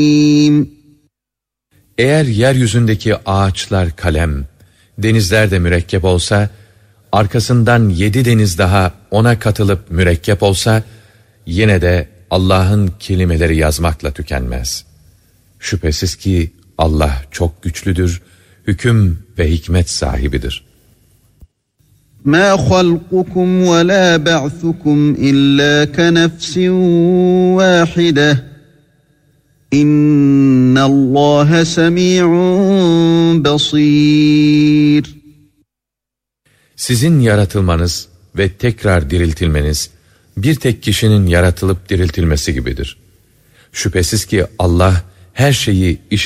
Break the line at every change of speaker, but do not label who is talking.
Eğer yeryüzündeki ağaçlar kalem, denizler de mürekkep olsa, arkasından 7 deniz daha ona katılıp mürekkep olsa, yine de Allah'ın kelimeleri yazmakla tükenmez. Şüphesiz ki Allah çok güçlüdür, hüküm ve hikmet sahibidir.
مَا خَلْقُكُمْ وَلَا بَعْثُكُمْ إِلَّا كَنَفْسٍ وَاحِدَةٍ إِنَّ اللّٰهَ سَمِيعٌ بَصِيرٌ.
Sizin yaratılmanız ve tekrar diriltilmeniz, bir tek kişinin yaratılıp diriltilmesi gibidir. Şüphesiz ki Allah her şeyi